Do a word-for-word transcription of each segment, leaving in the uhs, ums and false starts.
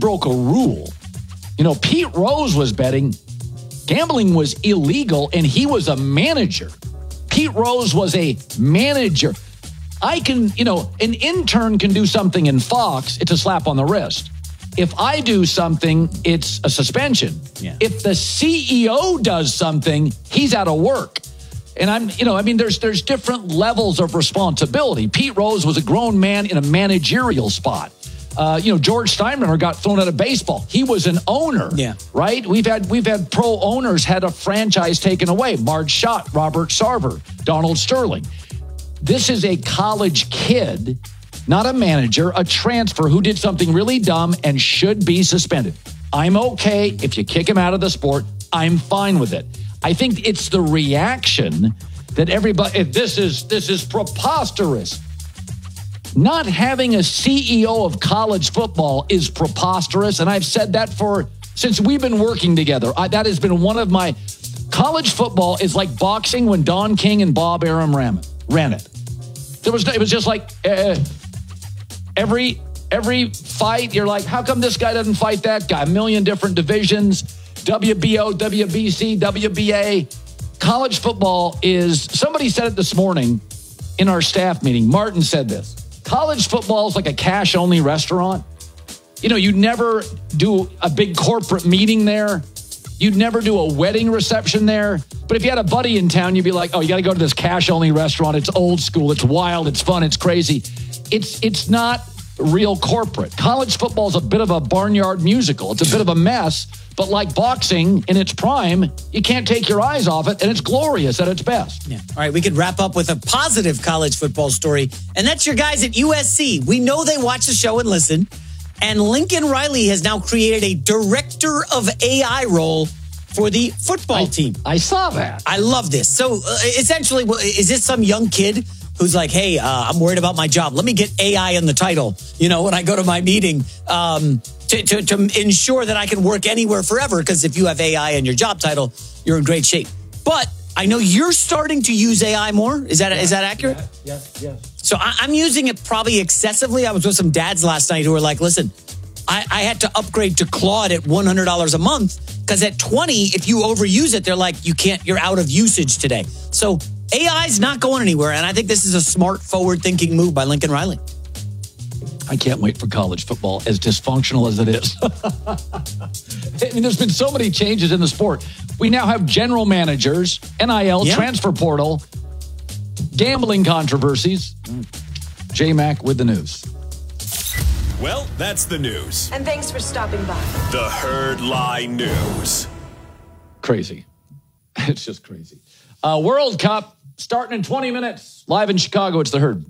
broke a rule. You know, Pete Rose was betting. Gambling was illegal, and he was a manager. Pete Rose was a manager. I can, you know, an intern can do something in Fox. It's a slap on the wrist. If I do something, it's a suspension. Yeah. If the C E O does something, he's out of work. And I'm, you know, I mean, there's there's different levels of responsibility. Pete Rose was a grown man in a managerial spot. Uh, you know, George Steinbrenner got thrown out of baseball. He was an owner, yeah. right? We've had we've had pro owners had a franchise taken away. Marge Schott, Robert Sarver, Donald Sterling. This is a college kid, not a manager, a transfer who did something really dumb and should be suspended. I'm okay if you kick him out of the sport. I'm fine with it. I think it's the reaction that everybody, this is this is preposterous. Not having a C E O of college football is preposterous, and I've said that for since we've been working together. I, that has been one of my college football is like boxing when Don King and Bob Arum ran it. Ran it. There was it was just like uh, every every fight. You're like, how come this guy doesn't fight that guy? A million different divisions. W B O, W B C, W B A. College football is. Somebody said it this morning in our staff meeting. Martin said this. College football is like a cash-only restaurant. You know, you'd never do a big corporate meeting there. You'd never do a wedding reception there. But if you had a buddy in town, you'd be like, oh, you got to go to this cash-only restaurant. It's old school. It's wild. It's fun. It's crazy. It's it's not real corporate. College football is a bit of a barnyard musical. It's a bit of a mess. But like boxing in its prime, you can't take your eyes off it, and it's glorious at its best. Yeah. All right, we could wrap up with a positive college football story, and that's your guys at U S C. We know they watch the show and listen, and Lincoln Riley has now created a director of A I role for the football I, team. I saw that. I love this. So uh, essentially, is this some young kid who's like, hey, uh, I'm worried about my job. Let me get A I in the title, you know, when I go to my meeting. Um To, to, to ensure that I can work anywhere forever, because if you have A I in your job title, you're in great shape. But I know you're starting to use A I more. Is that yeah, is that accurate? Yes, yes. So I, I'm using it probably excessively. I was with some dads last night who were like, listen, I, I had to upgrade to Claude at one hundred dollars a month, because at twenty, if you overuse it, they're like, you can't, you're out of usage today. So A I is not going anywhere. And I think this is a smart, forward-thinking move by Lincoln Riley. I can't wait for college football, as dysfunctional as it is. I mean, there's been so many changes in the sport. We now have general managers, N I L, yeah. transfer portal, gambling controversies. J-Mac with the news. Well, that's the news. And thanks for stopping by. The Herd Lie News. Crazy. It's just crazy. Uh, World Cup starting in twenty minutes. Live in Chicago, it's The Herd.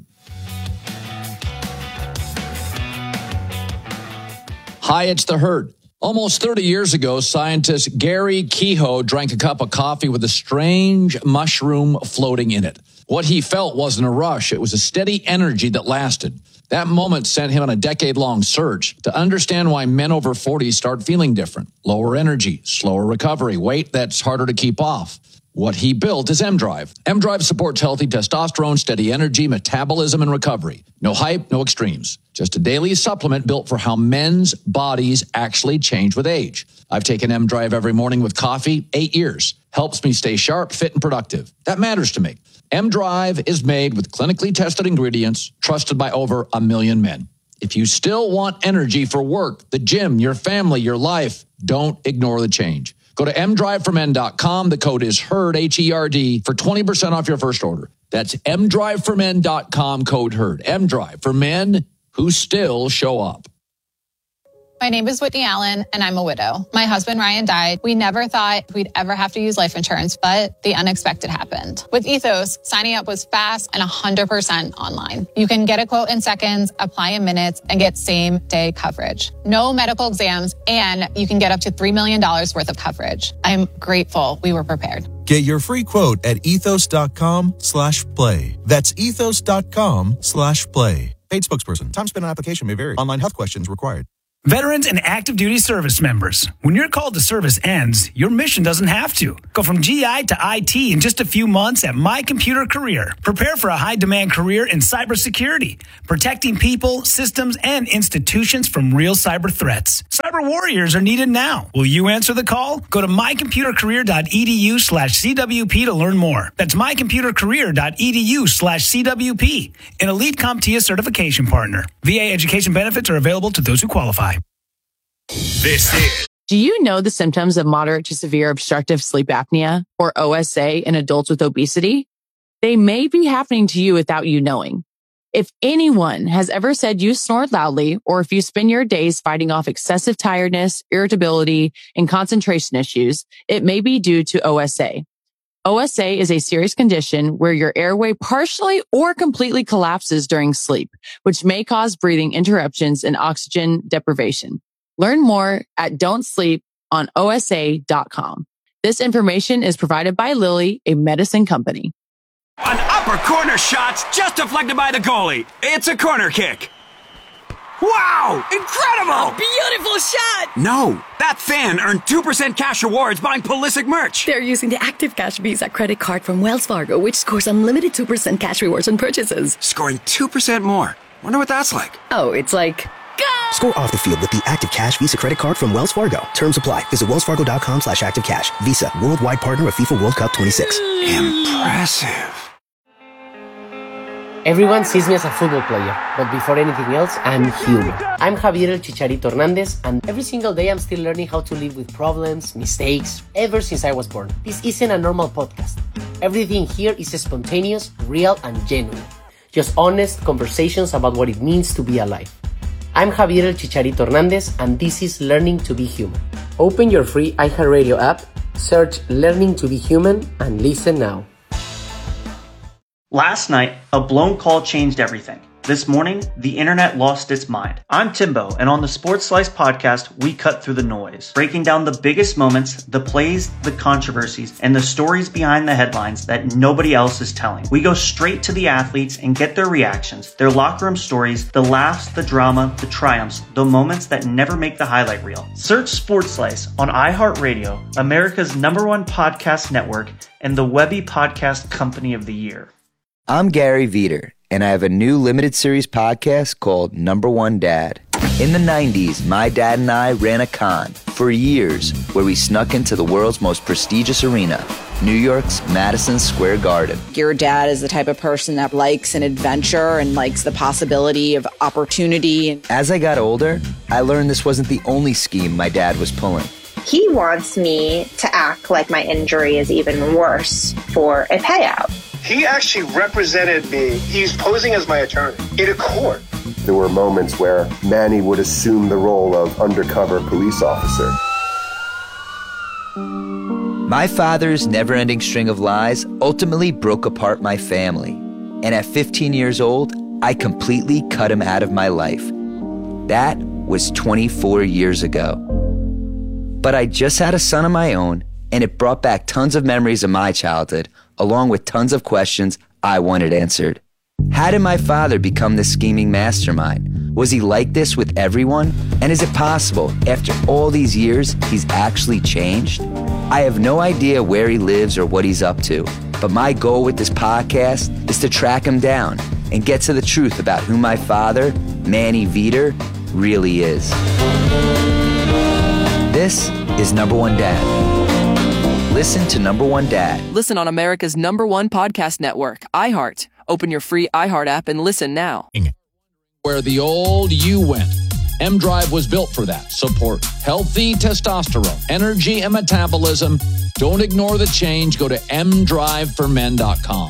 Hi, it's The Herd. Almost thirty years ago, scientist Gary Kehoe drank a cup of coffee with a strange mushroom floating in it. What he felt wasn't a rush. It was a steady energy that lasted. That moment sent him on a decade-long search to understand why men over forty start feeling different. Lower energy, slower recovery, weight that's harder to keep off. What he built is M-Drive. M-Drive supports healthy testosterone, steady energy, metabolism, and recovery. No hype, no extremes. Just a daily supplement built for how men's bodies actually change with age. I've taken M-Drive every morning with coffee, eight years. Helps me stay sharp, fit, and productive. That matters to me. M-Drive is made with clinically tested ingredients, trusted by over a million men. If you still want energy for work, the gym, your family, your life, don't ignore the change. Go to m drive for men dot com. The code is HERD, H E R D, for twenty percent off your first order. That's m drive for men dot com, code HERD. M-Drive, for men who still show up. My name is Whitney Allen, and I'm a widow. My husband, Ryan, died. We never thought we'd ever have to use life insurance, but the unexpected happened. With Ethos, signing up was fast and one hundred percent online. You can get a quote in seconds, apply in minutes, and get same-day coverage. No medical exams, and you can get up to three million dollars worth of coverage. I'm grateful we were prepared. Get your free quote at ethos.com slash play. That's ethos.com slash play. Paid spokesperson. Time spent on application may vary. Online health questions required. Veterans and active duty service members, when your call to service ends, your mission doesn't have to. Go from G I to I T in just a few months at My Computer Career. Prepare for a high-demand career in cybersecurity, protecting people, systems, and institutions from real cyber threats. Cyber warriors are needed now. Will you answer the call? Go to mycomputercareer.edu slash CWP to learn more. That's mycomputercareer.edu slash CWP, an Elite CompTIA certification partner. V A education benefits are available to those who qualify. This is Do you know the symptoms of moderate to severe obstructive sleep apnea, or O S A, in adults with obesity? They may be happening to you without you knowing. If anyone has ever said you snore loudly, or if you spend your days fighting off excessive tiredness, irritability, and concentration issues, it may be due to O S A. O S A is a serious condition where your airway partially or completely collapses during sleep, which may cause breathing interruptions and oxygen deprivation. Learn more at don't sleep on O S A dot com. This information is provided by Lilly, a medicine company. An upper corner shot's just deflected by the goalie. It's a corner kick. Wow! Incredible! Beautiful shot! No, that fan earned two percent cash rewards buying Pulisic merch. They're using the Active Cash Visa credit card from Wells Fargo, which scores unlimited two percent cash rewards on purchases. Scoring two percent more. Wonder what that's like. Oh, it's like... Go! Score off the field with the Active Cash Visa credit card from Wells Fargo. Terms apply. Visit wellsfargo.com slash active cash. Visa, worldwide partner of FIFA World Cup twenty-six. Impressive. Everyone sees me as a football player, but before anything else, I'm human. I'm Javier El Chicharito Hernandez, and every single day I'm still learning how to live with problems, mistakes, ever since I was born. This isn't a normal podcast. Everything here is spontaneous, real, and genuine. Just honest conversations about what it means to be alive. I'm Javier El Chicharito Hernandez, and this is Learning to be Human. Open your free iHeartRadio app, search Learning to be Human, and listen now. Last night, a blown call changed everything. This morning, the internet lost its mind. I'm Timbo, and on the Sports Slice podcast, we cut through the noise, breaking down the biggest moments, the plays, the controversies, and the stories behind the headlines that nobody else is telling. We go straight to the athletes and get their reactions, their locker room stories, the laughs, the drama, the triumphs, the moments that never make the highlight reel. Search Sports Slice on iHeartRadio, America's number one podcast network, and the Webby Podcast Company of the Year. I'm Gary Veter, and I have a new limited series podcast called Number One Dad. In the nineties, my dad and I ran a con for years where we snuck into the world's most prestigious arena, New York's Madison Square Garden. Your dad is the type of person that likes an adventure and likes the possibility of opportunity. As I got older, I learned this wasn't the only scheme my dad was pulling. He wants me to act like my injury is even worse for a payout. He actually represented me. He's posing as my attorney in a court. There were moments where Manny would assume the role of undercover police officer. My father's never-ending string of lies ultimately broke apart my family. And at fifteen years old, I completely cut him out of my life. That was twenty-four years ago. But I just had a son of my own, and it brought back tons of memories of my childhood, along with tons of questions I wanted answered. How did my father become this scheming mastermind? Was he like this with everyone? And is it possible, after all these years, he's actually changed? I have no idea where he lives or what he's up to, but my goal with this podcast is to track him down and get to the truth about who my father, Manny Veter, really is. This is Number One Dad. Listen to Number One Dad. Listen on America's number one podcast network, iHeart. Open your free iHeart app and listen now. Where the old you went. M-Drive was built for that. Support healthy testosterone, energy, and metabolism. Don't ignore the change. Go to m drive for men dot com.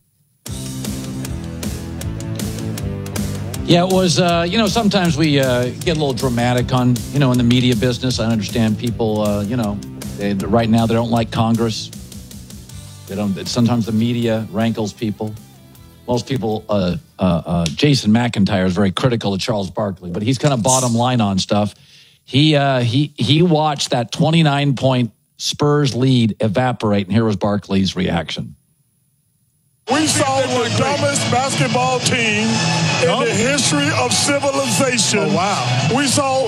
Yeah, it was, uh, you know, sometimes we uh, get a little dramatic on, you know, in the media business. I understand people, uh, you know, they, right now they don't like Congress. They don't. Sometimes the media rankles people. Most people, uh, uh, uh, Jason McIntyre is very critical of Charles Barkley, but he's kind of bottom line on stuff. He uh, he he watched that twenty-nine point Spurs lead evaporate, and here was Barkley's reaction. We saw the dumbest basketball team in the history of civilization. Oh, wow. We saw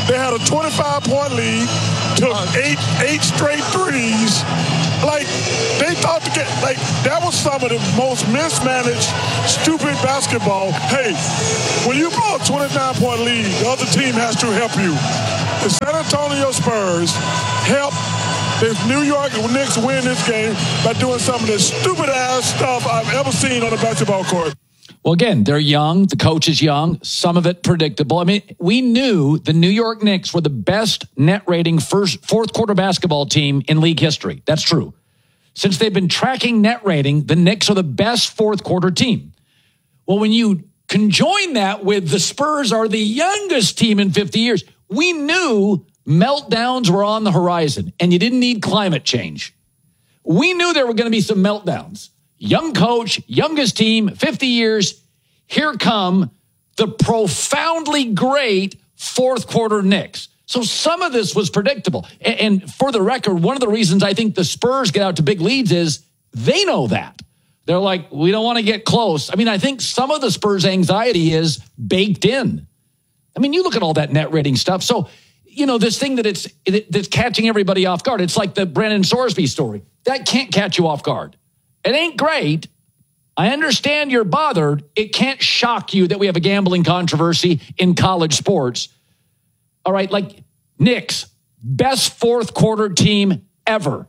They had a twenty-five point lead, took eight eight straight threes. Like, they thought to get, like, that was some of the most mismanaged, stupid basketball. Hey, when you blow a twenty-nine point lead, the other team has to help you. The San Antonio Spurs helped the New York Knicks win this game by doing some of the stupid-ass stuff I've ever seen on a basketball court. Well, again, they're young. The coach is young. Some of it predictable. I mean, we knew the New York Knicks were the best net rating first fourth quarter basketball team in league history. That's true. Since they've been tracking net rating, the Knicks are the best fourth quarter team. Well, when you conjoin that with the Spurs are the youngest team in fifty years, we knew meltdowns were on the horizon, and you didn't need climate change. We knew there were going to be some meltdowns. Young coach, youngest team, fifty years. Here come the profoundly great fourth quarter Knicks. So some of this was predictable. And for the record, one of the reasons I think the Spurs get out to big leads is they know that. They're like, we don't want to get close. I mean, I think some of the Spurs' anxiety is baked in. I mean, you look at all that net rating stuff. So, you know, this thing that it's that's catching everybody off guard. It's like the Brandon Sorsby story. That can't catch you off guard. It ain't great. I understand you're bothered. It can't shock you that we have a gambling controversy in college sports. All right, like Knicks, best fourth quarter team ever.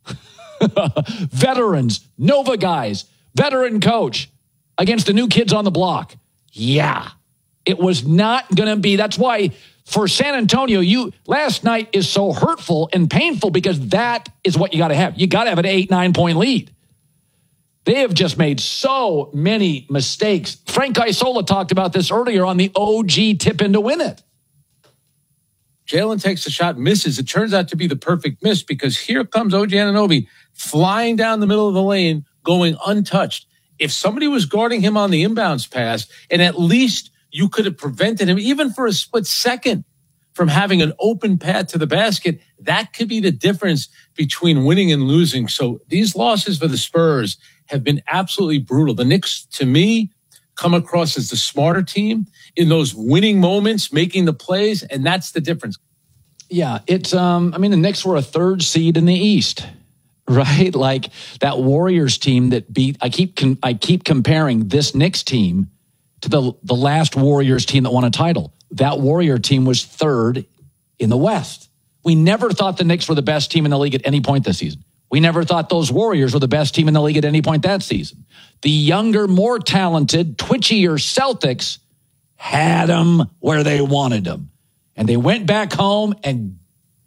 Veterans, Nova guys, veteran coach against the new kids on the block. Yeah, it was not going to be. That's why for San Antonio, you last night is so hurtful and painful because that is what you got to have. You got to have an eight, nine point lead. They have just made so many mistakes. Frank Isola talked about this earlier on the O G tip in to win it. Jalen takes the shot, misses. It turns out to be the perfect miss because here comes O G Anunoby flying down the middle of the lane, going untouched. If somebody was guarding him on the inbounds pass, and at least you could have prevented him, even for a split second, from having an open path to the basket, that could be the difference between winning and losing. So these losses for the Spurs have been absolutely brutal. The Knicks, to me, come across as the smarter team in those winning moments, making the plays, and that's the difference. Yeah, it's, um, I mean, the Knicks were a third seed in the East, right? Like that Warriors team that beat, I keep, con, I keep comparing this Knicks team to the, the last Warriors team that won a title. That Warrior team was third in the West. We never thought the Knicks were the best team in the league at any point this season. We never thought those Warriors were the best team in the league at any point that season. The younger, more talented, twitchier Celtics had them where they wanted them. And they went back home and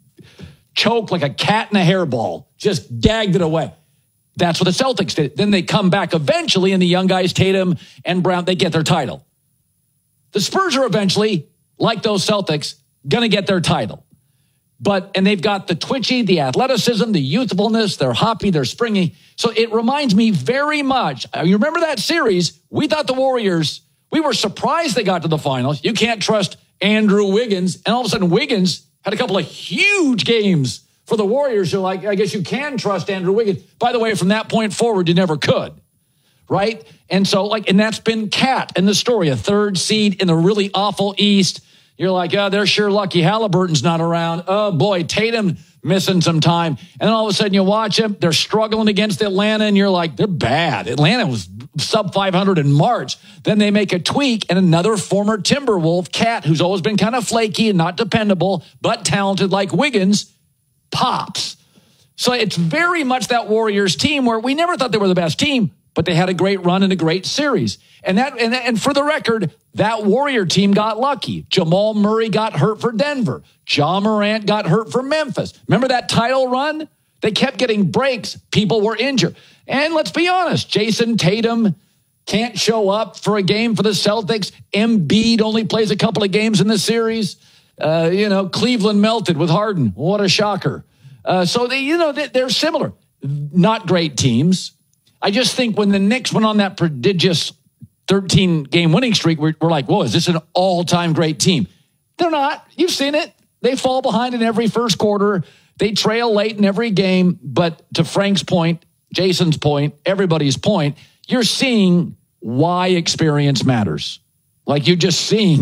choked like a cat in a hairball, just gagged it away. That's what the Celtics did. Then they come back eventually, and the young guys, Tatum and Brown, they get their title. The Spurs are eventually, like those Celtics, going to get their title. But, and they've got the twitchy, the athleticism, the youthfulness, they're hoppy, they're springy. So it reminds me very much. You remember that series? We thought the Warriors, we were surprised they got to the finals. You can't trust Andrew Wiggins. And all of a sudden, Wiggins had a couple of huge games for the Warriors. You're like, I guess you can trust Andrew Wiggins. By the way, from that point forward, you never could. Right? And so, like, and that's been Cat in the story, a third seed in the really awful East. You're like, oh, they're sure lucky Halliburton's not around. Oh, boy, Tatum missing some time. And then all of a sudden you watch them. They're struggling against Atlanta, and you're like, they're bad. Atlanta was sub five hundred in March. Then they make a tweak, and another former Timberwolf, Cat, who's always been kind of flaky and not dependable, but talented like Wiggins, pops. So it's very much that Warriors team where we never thought they were the best team, but they had a great run and a great series. And that, and, and for the record, that Warrior team got lucky. Jamal Murray got hurt for Denver. Ja Morant got hurt for Memphis. Remember that title run? They kept getting breaks. People were injured. And let's be honest, Jason Tatum can't show up for a game for the Celtics. Embiid only plays a couple of games in the series. Uh, you know, Cleveland melted with Harden. What a shocker. Uh, so, they, you know, they, they're similar. Not great teams. I just think when the Knicks went on that prodigious thirteen-game winning streak, we're, we're like, whoa, is this an all-time great team? They're not. You've seen it. They fall behind in every first quarter. They trail late in every game. But to Frank's point, Jason's point, everybody's point, you're seeing why experience matters. Like you're just seeing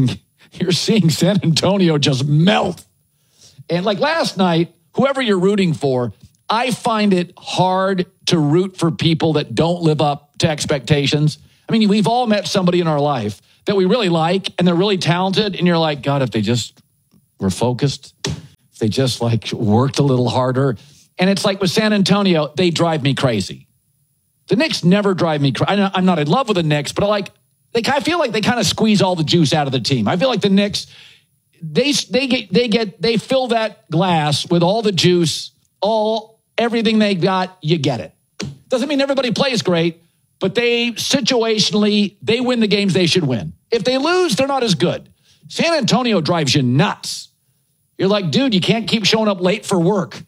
you're seeing San Antonio just melt. And like last night, whoever you're rooting for, I find it hard to root for people that don't live up to expectations. I mean, we've all met somebody in our life that we really like and they're really talented. And you're like, God, if they just were focused, if they just like worked a little harder. And it's like with San Antonio, they drive me crazy. The Knicks never drive me crazy. I'm not in love with the Knicks, but I like, they, I feel like they kind of squeeze all the juice out of the team. I feel like the Knicks, they, they get, they get, they fill that glass with all the juice, all, everything they got, you get it. Doesn't mean everybody plays great, but they situationally, they win the games they should win. If they lose, they're not as good. San Antonio drives you nuts. You're like, dude, you can't keep showing up late for work.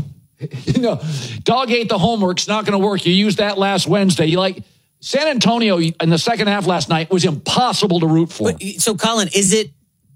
You know, dog ate the homework's not going to work. You used that last Wednesday. You like San Antonio in the second half last night was impossible to root for. But, so, Colin, is it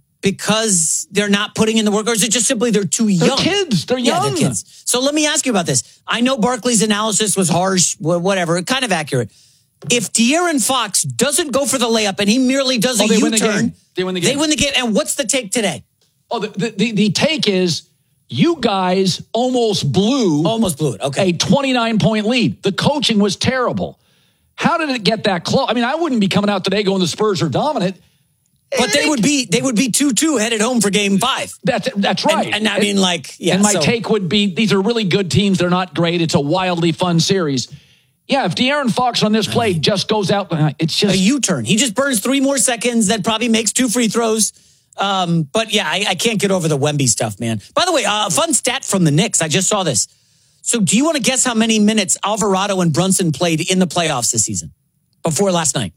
because they're not putting in the work, or is it just simply they're too young? They're kids. They're young. Yeah, they're kids. So let me ask you about this. I know Barkley's analysis was harsh, whatever, kind of accurate. If De'Aaron Fox doesn't go for the layup and he merely does oh, a they U-turn, win the game. They win the game. They win the game. And what's the take today? Oh, the, the, the, the take is you guys almost blew, almost blew it. Okay, a twenty-nine point lead. The coaching was terrible. How did it get that close? I mean, I wouldn't be coming out today going the Spurs are dominant. But they would be they would be two two headed home for game five. That's that's right. And, and I mean, like, yeah. And my so. take would be these are really good teams. They're not great. It's a wildly fun series. Yeah, if De'Aaron Fox on this play just goes out, it's just a U-turn. He just burns three more seconds. That probably makes two free throws. Um, but yeah, I, I can't get over the Wemby stuff, man. By the way, a uh, fun stat from the Knicks. I just saw this. So do you want to guess how many minutes Alvarado and Brunson played in the playoffs this season before last night?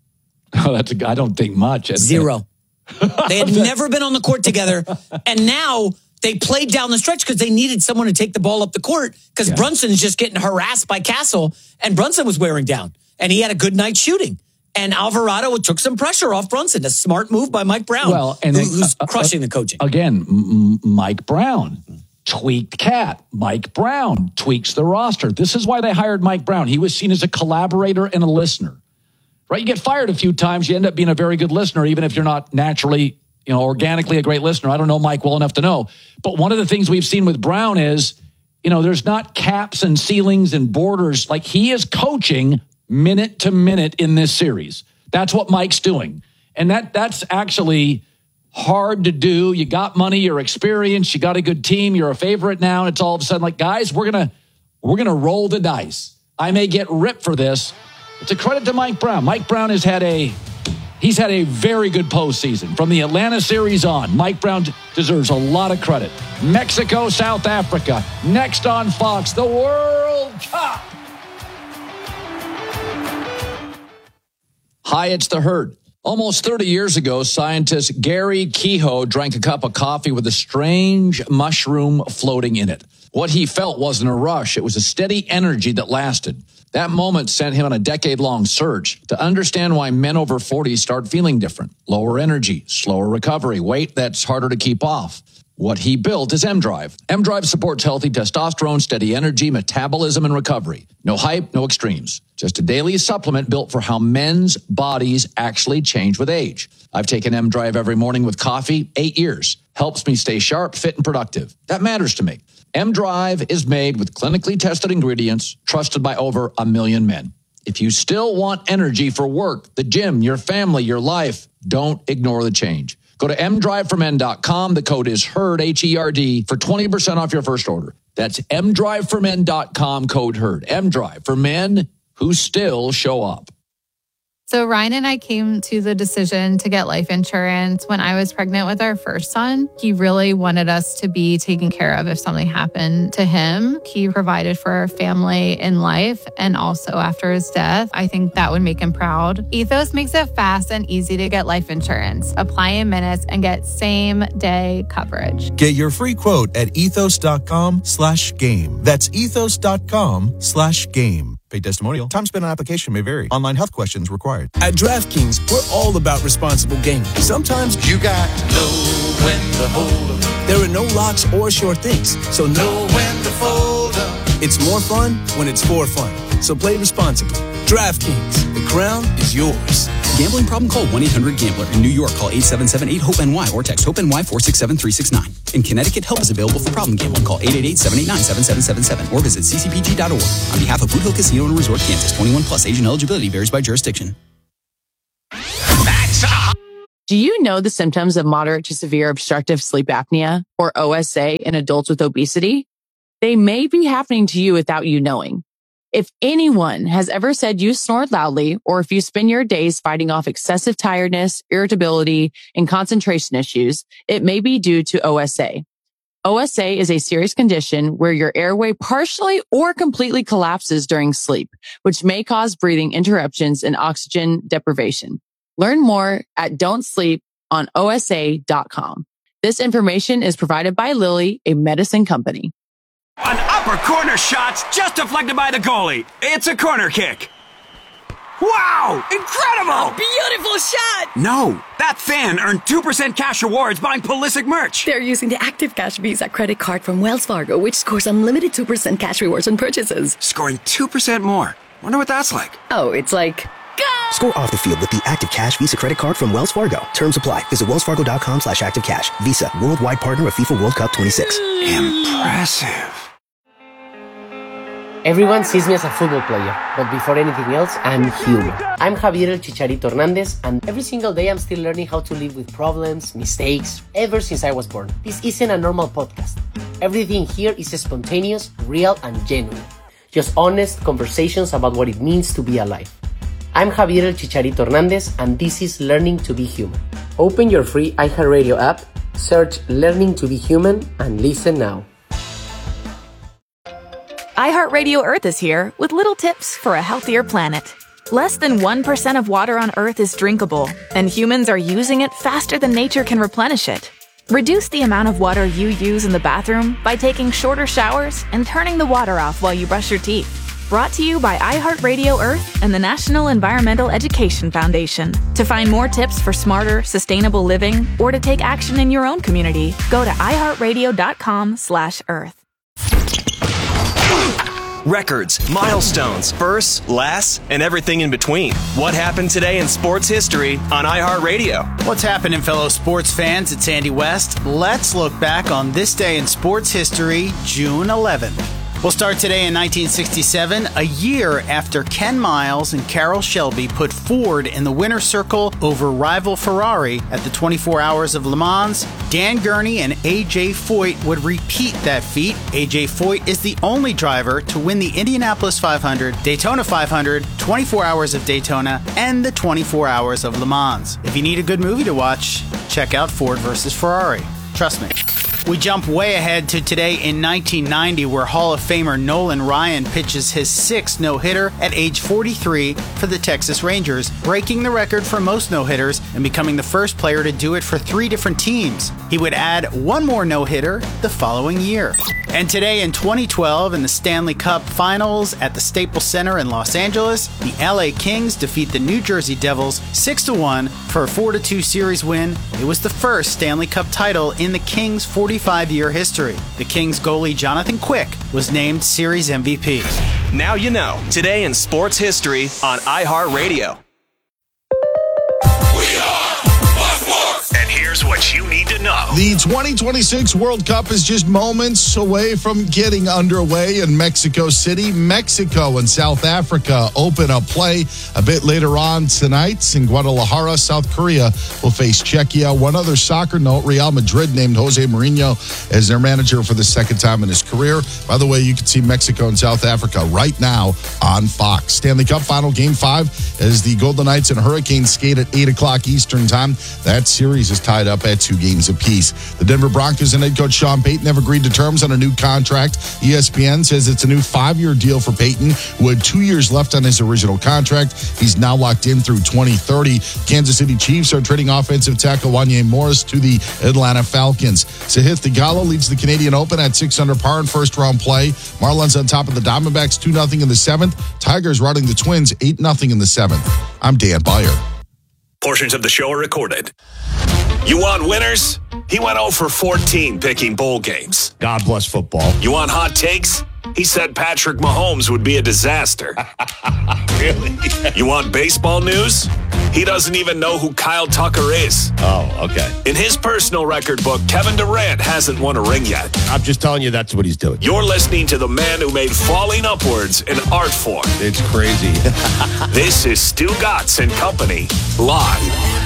Oh, that's a, I don't think much. Zero. They had never been on the court together. And now they played down the stretch because they needed someone to take the ball up the court because yeah. Brunson is just getting harassed by Castle, and Brunson was wearing down. And he had a good night shooting. And Alvarado took some pressure off Brunson. A smart move by Mike Brown, well, and who, then, who's uh, crushing uh, the coaching. Again, M- Mike Brown, tweaked cat. Mike Brown tweaks the roster. This is why they hired Mike Brown. He was seen as a collaborator and a listener. Right? You get fired a few times, you end up being a very good listener, even if you're not naturally, you know, organically a great listener. I don't know Mike well enough to know. But one of the things we've seen with Brown is, you know, there's not caps and ceilings and borders. Like, he is coaching minute to minute in this series. That's what Mike's doing. And that that's actually hard to do. You got money, you're experienced, you got a good team, you're a favorite now, and it's all of a sudden like, guys, we're gonna we're gonna roll the dice. I may get ripped for this. It's a credit to Mike Brown. Mike Brown has had a he's had a very good postseason. From the Atlanta series on, Mike Brown deserves a lot of credit. Mexico, South Africa. Next on Fox, the World Cup. Hi, it's The Herd. Almost thirty years ago, scientist Gary Kehoe drank a cup of coffee with a strange mushroom floating in it. What he felt wasn't a rush. It was a steady energy that lasted. That moment sent him on a decade-long search to understand why men over forty start feeling different. Lower energy, slower recovery, weight that's harder to keep off. What he built is M-Drive. M-Drive supports healthy testosterone, steady energy, metabolism, and recovery. No hype, no extremes. Just a daily supplement built for how men's bodies actually change with age. I've taken M-Drive every morning with coffee, eight years. Helps me stay sharp, fit, and productive. That matters to me. M-Drive is made with clinically tested ingredients, trusted by over a million men. If you still want energy for work, the gym, your family, your life, don't ignore the change. Go to m drive for men dot com. The code is HERD, H E R D, for twenty percent off your first order. That's m drive for men dot com, code HERD. M-Drive for men who still show up. So Ryan and I came to the decision to get life insurance when I was pregnant with our first son. He really wanted us to be taken care of if something happened to him. He provided for our family in life and also after his death. I think that would make him proud. Ethos makes it fast and easy to get life insurance. Apply in minutes and get same day coverage. Get your free quote at ethos.com slash game. That's ethos.com slash game. Paid testimonial. Time spent on application may vary. Online health questions required. At DraftKings, we're all about responsible gaming. Sometimes you got to know when to hold up. There are no locks or sure things, so know when to fold up. It's more fun when it's for fun. So play responsibly. DraftKings, the crown is yours. Gambling problem? Call one eight hundred gambler. In New York, call eight seven seven eight hope N Y or text HOPE-NY four six seven three six nine. In Connecticut, help is available for problem gambling. Call eight eight eight seven eight nine seven seven seven seven or visit c c p g dot org. On behalf of Boot Hill Casino and Resort, Kansas, twenty-one plus, age and eligibility varies by jurisdiction. Do you know the symptoms of moderate to severe obstructive sleep apnea, or O S A, in adults with obesity? They may be happening to you without you knowing. If anyone has ever said you snored loudly, or if you spend your days fighting off excessive tiredness, irritability, and concentration issues, it may be due to O S A. O S A is a serious condition where your airway partially or completely collapses during sleep, which may cause breathing interruptions and oxygen deprivation. Learn more at don't sleep on O S A dot com. This information is provided by Lilly, a medicine company. An upper corner shot's just deflected by the goalie. It's a corner kick. Wow! Incredible! Beautiful shot! No, that fan earned two percent cash rewards buying Pulisic merch. They're using the Active Cash Visa credit card from Wells Fargo, which scores unlimited two percent cash rewards on purchases. Scoring two percent more. Wonder what that's like. Oh, it's like... Score off the field with the Active Cash Visa credit card from Wells Fargo. Terms apply. Visit wellsfargo.com slash active cash. Visa, worldwide partner of FIFA World Cup twenty-six. Impressive. Everyone sees me as a football player, but before anything else, I'm human. I'm Javier El Chicharito Hernandez, and every single day I'm still learning how to live with problems, mistakes, ever since I was born. This isn't a normal podcast. Everything here is spontaneous, real, and genuine. Just honest conversations about what it means to be alive. I'm Javier El Chicharito Hernandez, and this is Learning to be Human. Open your free iHeartRadio app, search Learning to be Human, and listen now. iHeartRadio Earth is here with little tips for a healthier planet. Less than one percent of water on Earth is drinkable, and humans are using it faster than nature can replenish it. Reduce the amount of water you use in the bathroom by taking shorter showers and turning the water off while you brush your teeth. Brought to you by iHeartRadio Earth and the National Environmental Education Foundation. To find more tips for smarter, sustainable living, or to take action in your own community, go to iHeartRadio.com slash Earth. Records, milestones, firsts, lasts, and everything in between. What happened today in sports history on iHeartRadio? What's happening, fellow sports fans? It's Andy West. Let's look back on this day in sports history, June eleventh. We'll start today in nineteen sixty-seven, a year after Ken Miles and Carroll Shelby put Ford in the winner's circle over rival Ferrari at the twenty-four Hours of Le Mans. Dan Gurney and A J Foyt would repeat that feat. A J Foyt is the only driver to win the Indianapolis five hundred, Daytona five hundred, twenty-four Hours of Daytona, and the twenty-four Hours of Le Mans. If you need a good movie to watch, check out Ford versus Ferrari. Trust me. We jump way ahead to today in nineteen ninety, where Hall of Famer Nolan Ryan pitches his sixth no-hitter at age forty-three for the Texas Rangers, breaking the record for most no-hitters and becoming the first player to do it for three different teams. He would add one more no-hitter the following year. And today in twenty twelve, in the Stanley Cup Finals at the Staples Center in Los Angeles, the L A Kings defeat the New Jersey Devils six to one for a four to two series win. It was the first Stanley Cup title in the Kings' forty-five-year history. The Kings goalie Jonathan Quick was named series M V P. Now you know. Today in sports history on iHeartRadio. And here's what you need to know. The twenty twenty-six World Cup is just moments away from getting underway in Mexico City. Mexico and South Africa open up play a bit later on tonight. In Guadalajara, South Korea will face Czechia. One other soccer note, Real Madrid named Jose Mourinho as their manager for the second time in his career. By the way, you can see Mexico and South Africa right now on Fox. Stanley Cup Final Game five as the Golden Knights and Hurricanes skate at eight o'clock Eastern Time. That series is tied up at two games apiece. The Denver Broncos and head coach Sean Payton have agreed to terms on a new contract. E S P N says it's a new five-year deal for Payton, who had two years left on his original contract. He's now locked in through twenty thirty. Kansas City Chiefs are trading offensive tackle Wanya Morris to the Atlanta Falcons. Sahith Theegala leads the Canadian Open at six under par in first-round play. Marlins on top of the Diamondbacks two nothing in the seventh. Tigers routing the Twins eight nothing in the seventh. I'm Dan Beyer. Portions of the show are recorded. You want winners? He went oh for fourteen picking bowl games. God bless football. You want hot takes? he said Patrick Mahomes would be a disaster. Really? You want baseball news? He doesn't even know who Kyle Tucker is. Oh, okay. In his personal record book, Kevin Durant hasn't won a ring yet. I'm just telling you that's what he's doing. You're listening to the man who made falling upwards an art form. It's crazy. This is Stu Gatz and Company, live.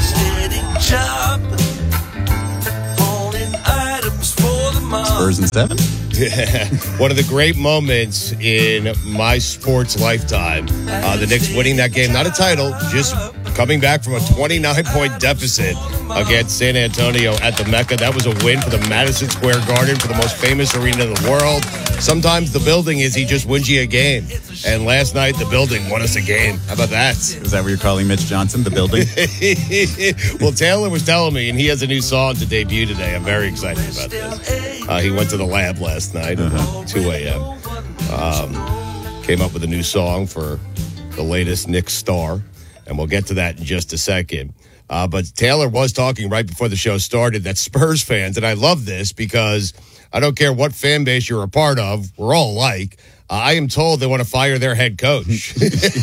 Spurs in seven. Yeah. One of the great moments in my sports lifetime. Uh, the Knicks winning that game, not a title, just coming back from a twenty-nine point deficit against San Antonio at the Mecca. That was a win for the Madison Square Garden, for the most famous arena in the world. Sometimes the building is he just wins you a game. And last night, the building won us a game. How about that? Is that what you're calling Mitch Johnson, the building? Well, Taylor was telling me, and he has a new song to debut today. I'm very excited about this. Uh, he went to the lab last night at uh-huh. two a.m. Um, came up with a new song for the latest Knicks star, and we'll get to that in just a second. Uh, but Taylor was talking right before the show started that Spurs fans, and I love this because I don't care what fan base you're a part of, we're all alike. Uh, I am told they want to fire their head coach.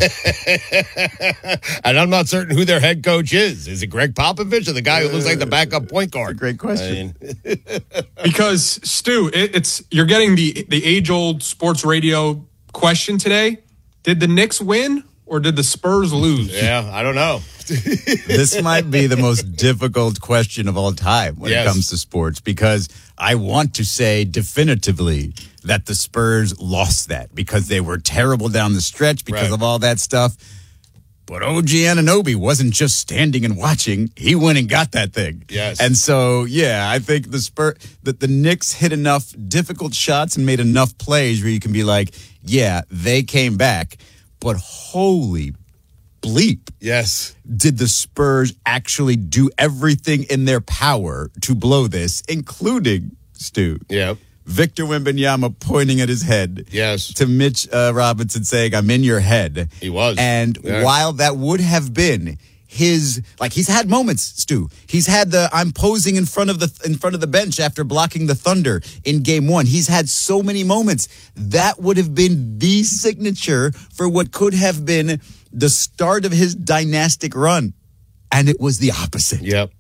And I'm not certain who their head coach is. Is it Greg Popovich or the guy who looks like the backup point guard? Great question. I mean, because, Stu, it, it's you're getting the, the age-old sports radio question today. Did the Knicks win or did the Spurs lose? Yeah, I don't know. This might be the most difficult question of all time when Yes. it comes to sports, because I want to say definitively that the Spurs lost that because they were terrible down the stretch because Right. of all that stuff. But O G Anunoby wasn't just standing and watching. He went and got that thing. Yes. And so, yeah, I think the Spurs, that the Knicks hit enough difficult shots and made enough plays where you can be like, yeah, they came back. But holy bleep. Yes. Did the Spurs actually do everything in their power to blow this, including, Stu, Yep. Victor Wembanyama pointing at his head Yes. to Mitch uh, Robinson saying, I'm in your head. He was. And Yeah. while that would have been his, like, he's had moments, Stu. He's had the I'm posing in front of the in front of the bench after blocking the Thunder in game one. He's had so many moments. That would have been the signature for what could have been the start of his dynastic run. And it was the opposite. Yep.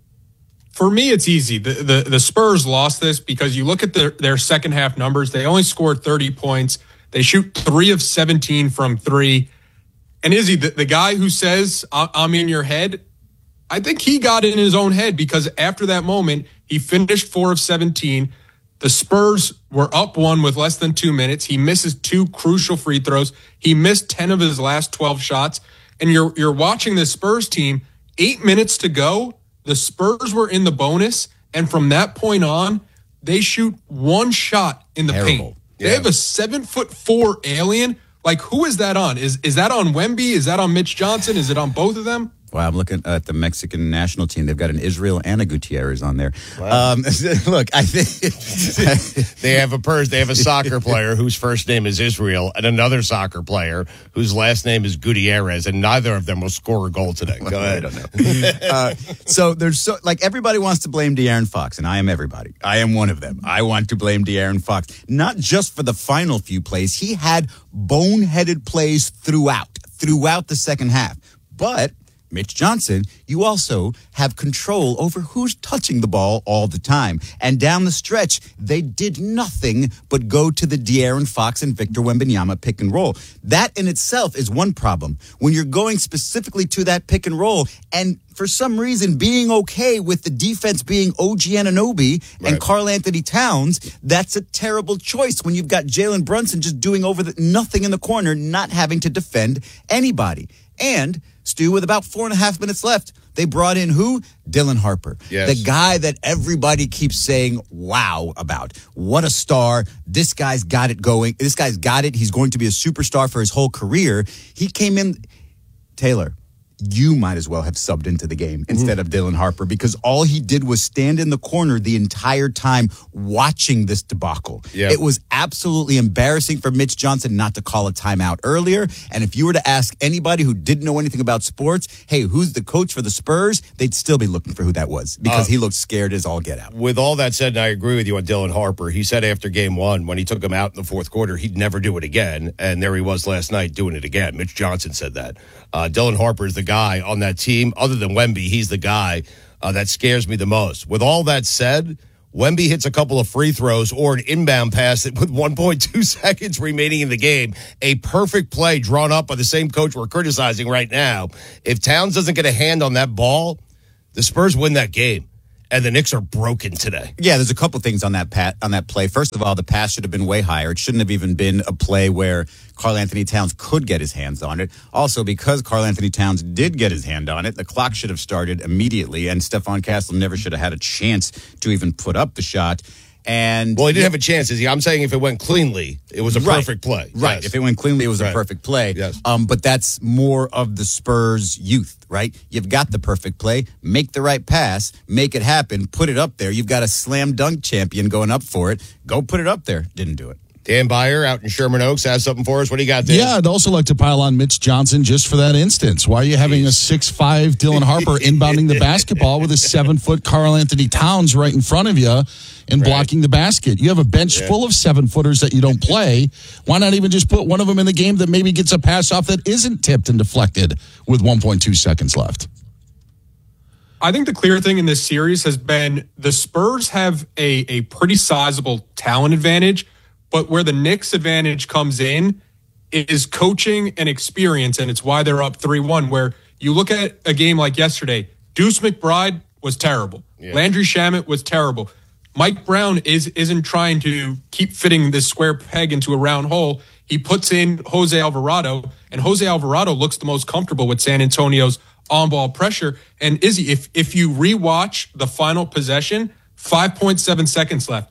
For me, it's easy. The, the the Spurs lost this because you look at their, their second half numbers. They only scored thirty points. They shoot three of seventeen from three. And Izzy, the, the guy who says, I'm in your head, I think he got in his own head because after that moment, he finished four of seventeen. The Spurs were up one with less than two minutes. He misses two crucial free throws. He missed ten of his last twelve shots. And you're you're watching this Spurs team, eight minutes to go. The Spurs were in the bonus. And from that point on, they shoot one shot in the Terrible. paint. They Yeah. have a seven foot four alien. Like, who is that on? Is is that on Wemby? Is that on Mitch Johnson? Is it on both of them? Wow, I'm looking at the Mexican national team. They've got an Israel and a Gutierrez on there. Wow. Um, look, I think They have a pers- They have a soccer player whose first name is Israel and another soccer player whose last name is Gutierrez, and neither of them will score a goal today. Go ahead. I don't know. uh, so there's so like everybody wants to blame De'Aaron Fox, and I am everybody. I am one of them. I want to blame De'Aaron Fox, not just for the final few plays. He had boneheaded plays throughout, throughout the second half. But Mitch Johnson, you also have control over who's touching the ball all the time. And down the stretch, they did nothing but go to the De'Aaron Fox and Victor Wembanyama pick and roll. That in itself is one problem. When you're going specifically to that pick and roll, and for some reason being okay with the defense being O G Anunoby and Right. Karl Anthony Towns, that's a terrible choice when you've got Jalen Brunson just doing over the, nothing in the corner, not having to defend anybody. And Stu, with about four and a half minutes left, they brought in who? Dylan Harper. Yes. The guy that everybody keeps saying wow about. What a star. This guy's got it going. This guy's got it. He's going to be a superstar for his whole career. He came in, Taylor, you might as well have subbed into the game instead of Dylan Harper, because all he did was stand in the corner the entire time watching this debacle. Yep. It was absolutely embarrassing for Mitch Johnson not to call a timeout earlier. And if you were to ask anybody who didn't know anything about sports, hey, who's the coach for the Spurs? They'd still be looking for who that was, because Uh, he looked scared as all get out. With all that said, and I agree with you on Dylan Harper, he said after game one, when he took him out in the fourth quarter, he'd never do it again. And there he was last night doing it again. Mitch Johnson said that. Uh, Dylan Harper is the guy on that team. Other than Wemby, he's the guy uh, that scares me the most. With all that said, Wemby hits a couple of free throws or an inbound pass with one point two seconds remaining in the game. A perfect play drawn up by the same coach we're criticizing right now. If Towns doesn't get a hand on that ball, the Spurs win that game. And the Knicks are broken today. Yeah, there's a couple things on that pat on that play. First of all, the pass should have been way higher. It shouldn't have even been a play where Karl Anthony Towns could get his hands on it. Also, because Karl Anthony Towns did get his hand on it, the clock should have started immediately, and Stephon Castle never should have had a chance to even put up the shot. And well, he didn't have a chance. Is he? I'm saying if it went cleanly, it was a Right. perfect play. Right. Yes. If it went cleanly, it was Right. a perfect play. Yes. Um, but that's more of the Spurs' youth, right? You've got the perfect play. Make the right pass. Make it happen. Put it up there. You've got a slam dunk champion going up for it. Go put it up there. Didn't do it. Dan Byer out in Sherman Oaks has something for us. What do you got there? Yeah, I'd also like to pile on Mitch Johnson just for that instance. Why are you having a six five Dylan Harper inbounding the basketball with a seven-foot Karl Anthony Towns right in front of you and Right. blocking the basket? You have a bench Yeah. full of seven-footers that you don't play. Why not even just put one of them in the game that maybe gets a pass off that isn't tipped and deflected with one point two seconds left? I think the clear thing in this series has been the Spurs have a, a pretty sizable talent advantage, but where the Knicks advantage comes in is coaching and experience, and it's why they're up three one, where you look at a game like yesterday, Deuce McBride was terrible. Yeah. Landry Shamet was terrible. Mike Brown is, isn't trying to keep fitting this square peg into a round hole. He puts in Jose Alvarado, and Jose Alvarado looks the most comfortable with San Antonio's on-ball pressure. And Izzy, if if you rewatch the final possession, five point seven seconds left.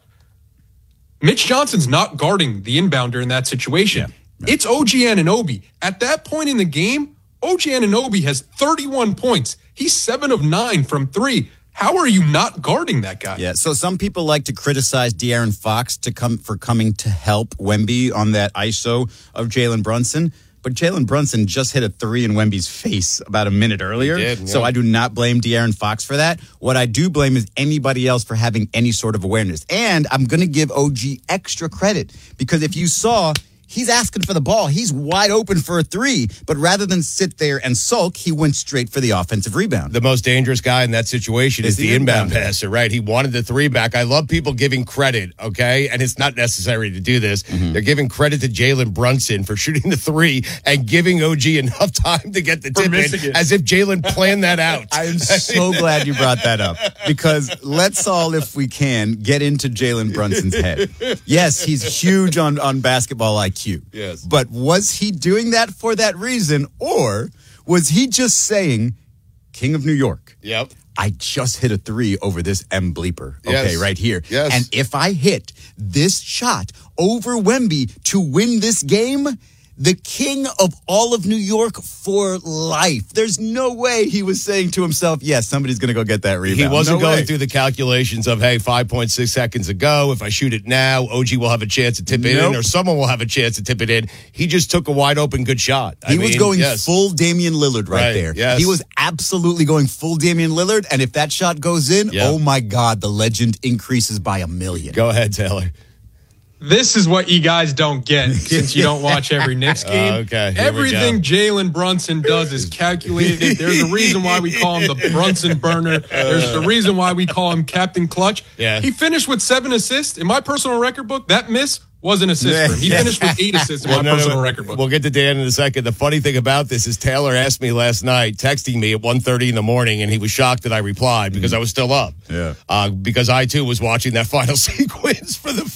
Mitch Johnson's not guarding the inbounder in that situation. Yeah. It's O G Anunoby. At that point in the game, O G Anunoby has thirty-one points. He's seven of nine from three. How are you not guarding that guy? Yeah, so some people like to criticize De'Aaron Fox to come for coming to help Wemby on that I S O of Jalen Brunson. But Jalen Brunson just hit a three in Wemby's face about a minute earlier. He did, yeah. So I do not blame De'Aaron Fox for that. What I do blame is anybody else for having any sort of awareness. And I'm going to give O G extra credit, because if you saw, he's asking for the ball. He's wide open for a three. But rather than sit there and sulk, he went straight for the offensive rebound. The most dangerous guy in that situation is, Is the, the inbound inbounder. passer, right? He wanted the three back. I love people giving credit, okay? And it's not necessary to do this. Mm-hmm. They're giving credit to Jalen Brunson for shooting the three and giving O G enough time to get the For tip missing in, it. as if Jalen planned that out. I am so glad you brought that up, because let's all, if we can, get into Jalen Brunson's head. Yes, he's huge on, on basketball I Q. Yes. But was he doing that for that reason, or was he just saying, King of New York, Yep. I just hit a three over this M bleeper, okay, Yes. right here. Yes. And if I hit this shot over Wemby to win this game, the king of all of New York for life. There's no way he was saying to himself, yes, somebody's going to go get that rebound. He wasn't No going way. through the calculations of, hey, five point six seconds ago, if I shoot it now, O G will have a chance to tip it Nope. in, or someone will have a chance to tip it in. He just took a wide open good shot. I He was mean, going yes. full Damian Lillard right, Right, there. yes. He was absolutely going full Damian Lillard, and if that shot goes in, Yep. oh my God, the legend increases by a million. Go ahead, Taylor. This is what you guys don't get since you don't watch every Knicks game. Uh, okay, here we Everything go. Jalen Brunson does is calculated. There's a reason why we call him the Brunson burner. There's a reason why we call him Captain Clutch. Yeah. He finished with seven assists. In my personal record book, that miss was an assist for him. He Yeah. finished with eight assists in Well, my no, no, personal no. record book. We'll get to Dan in a second. The funny thing about this is Taylor asked me last night, texting me at one thirty in the morning, and he was shocked that I replied because I was still up. Yeah. Uh, because I, too, was watching that final sequence for the fifth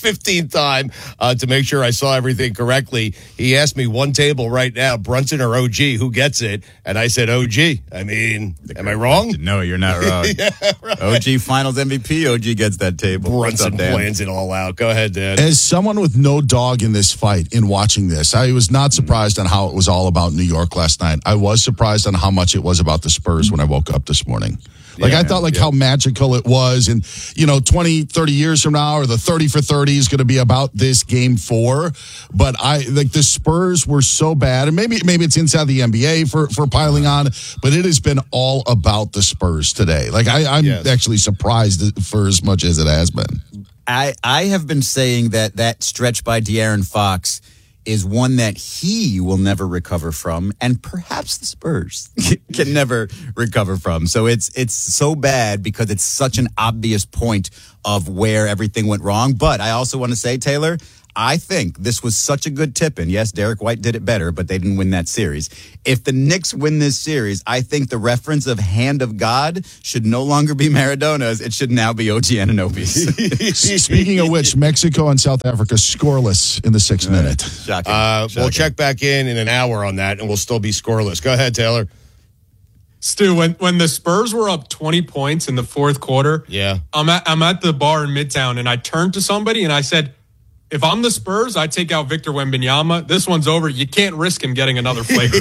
fifteenth time uh, to make sure I saw everything correctly. He asked me one table right now, Brunson or O G, who gets it? And I said O G. I mean, am I wrong? No, you're not wrong. Yeah, right. O G Finals M V P. O G gets that table. Brunson up, Dan? plans it all out. Go ahead, Dan. As someone with no dog in this fight, in watching this, I was not surprised on how it was all about New York last night. I was surprised on how much it was about the Spurs when I woke up this morning. Like, yeah, I thought, like, yeah. how magical it was. And, you know, twenty, thirty years from now, or the thirty for thirty is going to be about this game four. But, I like, the Spurs were so bad. And maybe maybe it's inside the N B A for, for piling on. But it has been all about the Spurs today. Like, I, I'm yes. actually surprised for as much as it has been. I, I have been saying that that stretch by De'Aaron Fox is one that he will never recover from, and perhaps the Spurs can never recover from. So it's it's so bad because it's such an obvious point of where everything went wrong. But I also want to say, Taylor, I think this was such a good tip-in. Yes, Derek White did it better, but they didn't win that series. If the Knicks win this series, I think the reference of hand of God should no longer be Maradona's. It should now be O G Anunoby's. Speaking of which, Mexico and South Africa scoreless in the sixth minute. Shocking. Uh, Shocking. We'll check back in in an hour on that, and we'll still be scoreless. Go ahead, Taylor. Stu, when, when the Spurs were up twenty points in the fourth quarter, yeah, I'm at, I'm at the bar in Midtown, and I turned to somebody, and I said, if I'm the Spurs, I take out Victor Wembanyama. This one's over. You can't risk him getting another flavor.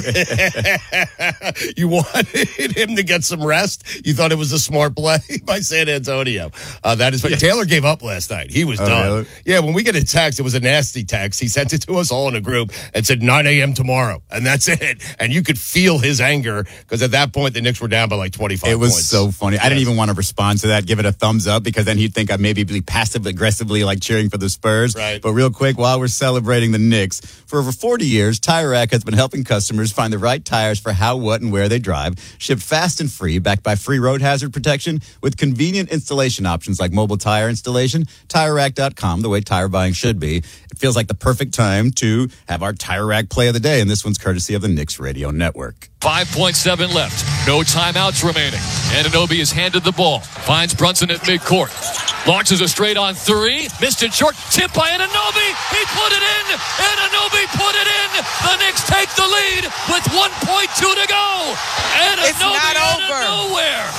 You wanted him to get some rest? You thought it was a smart play by San Antonio. Uh, that is. Yes. Taylor gave up last night. He was oh, done. Really? Yeah, when we get a text, it was a nasty text. He sent it to us all in a group and said nine a.m. tomorrow, and that's it. And you could feel his anger because at that point the Knicks were down by like twenty-five. It was points. so funny. Yes. I didn't even want to respond to that, give it a thumbs up, because then he'd think I'd maybe be passive aggressively like cheering for the Spurs. Right. But real quick, while we're celebrating the Knicks, for over forty years, Tire Rack has been helping customers find the right tires for how, what, and where they drive. Shipped fast and free, backed by free road hazard protection with convenient installation options like mobile tire installation. Tire Rack dot com, the way tire buying should be. It feels like the perfect time to have our Tire Rack play of the day, and this one's courtesy of the Knicks Radio Network. five point seven left. No timeouts remaining. Anunoby is handed the ball. Finds Brunson at midcourt. Launches a straight on three. Missed it short. Tip by Anunoby. He put it in. Anunoby put it in. The Knicks take the lead with one point two to go. Anunoby it's not out over. of nowhere.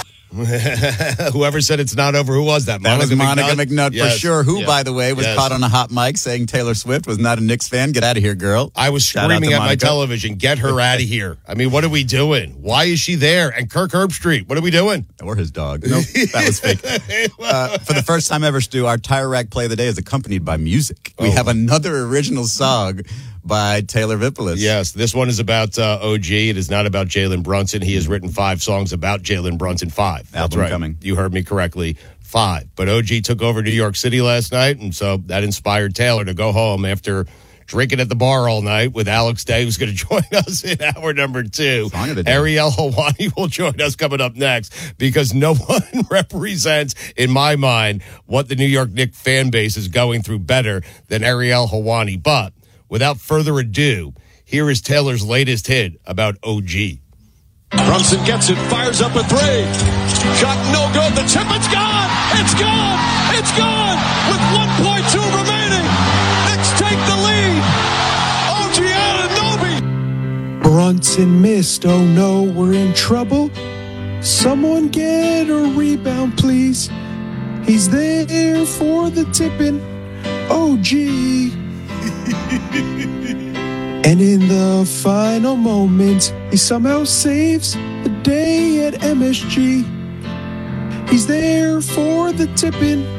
Whoever said it's not over, who was that? That was Monica McNutt, McNutt yes. for sure, who, yes. by the way, was yes. caught on a hot mic saying Taylor Swift was not a Knicks fan. Get out of here, girl. I was Shout screaming at Monica. my television, get her out of here. I mean, what are we doing? Why is she there? And Kirk Herbstreit, what are we doing? Or his dog. Nope, that was fake. Uh, for the first time ever, Stu, our Tire Rack play of the day is accompanied by music. We oh. have another original song by Taylor Vipolis. Yes, this one is about uh, O G. It is not about Jalen Brunson. He has written five songs about Jalen Brunson. Five. That's Album right. coming. You heard me correctly. Five. But O G took over New York City last night, and so that inspired Taylor to go home after drinking at the bar all night with Alex Day, who's going to join us in hour number two. Ariel Helwani will join us coming up next because no one represents, in my mind, what the New York Knicks fan base is going through better than Ariel Helwani. But without further ado, here is Taylor's latest hit about O G. Brunson gets it, fires up a three. Shot no good. The tip, it's gone. It's gone. It's gone. With one point two remaining. Knicks take the lead. O G Anunoby. Brunson missed. Oh no, we're in trouble. Someone get a rebound, please. He's there for the tipping. O G. And in the final moment, he somehow saves the day at M S G. He's there for the tipping.